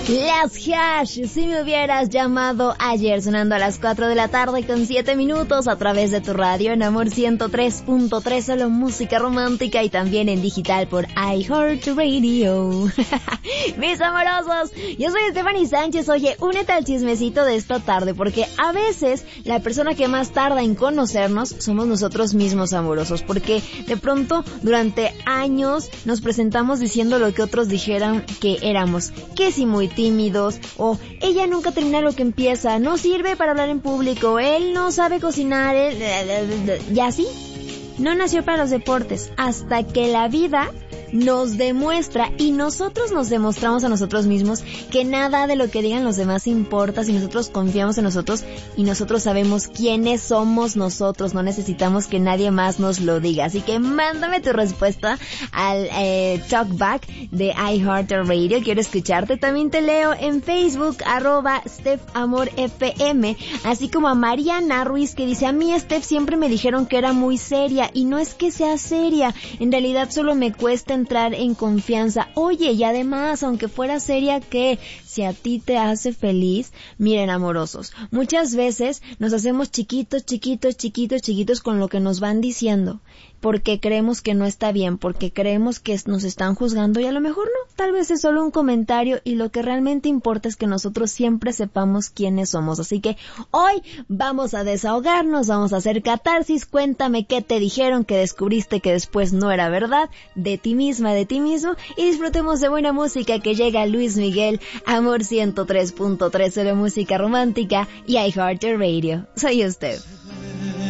Las Hash, si me hubieras llamado ayer, sonando a las 4 de la tarde con 7 minutos a través de tu radio en Amor 103.3, solo música romántica, y también en digital por iHeartRadio. Mis amorosos, yo soy Stephanie Sánchez. Oye, únete al chismecito de esta tarde, porque a veces la persona que más tarda en conocernos somos nosotros mismos, amorosos, porque de pronto durante años nos presentamos diciendo lo que otros dijeran que éramos, que si muy tímidos, o ella nunca termina lo que empieza, no sirve para hablar en público, él no sabe cocinar, y así. No nació para los deportes, hasta que la vida nos demuestra y nosotros nos demostramos a nosotros mismos que nada de lo que digan los demás importa si nosotros confiamos en nosotros y nosotros sabemos quiénes somos nosotros, no necesitamos que nadie más nos lo diga. Así que mándame tu respuesta al talkback de iHeartRadio, quiero escucharte. También te leo en Facebook, @StephAmorFM, así como a Mariana Ruiz, que dice: a mí, Steph, siempre me dijeron que era muy seria, y no es que sea seria, en realidad solo me cuesta entrar en confianza. Oye, y además, aunque fuera seria, ¿qué? Si a ti te hace feliz. Miren, amorosos, muchas veces nos hacemos chiquitos con lo que nos van diciendo, porque creemos que no está bien, porque creemos que nos están juzgando, y a lo mejor no, tal vez es solo un comentario, y lo que realmente importa es que nosotros siempre sepamos quiénes somos. Así que hoy vamos a desahogarnos, vamos a hacer catarsis. Cuéntame qué te dijeron, que descubriste que después no era verdad, de ti misma, de ti mismo, y disfrutemos de buena música que llega Luis Miguel, Amor 103.3, de música romántica, y iHeartRadio. Soy Steph.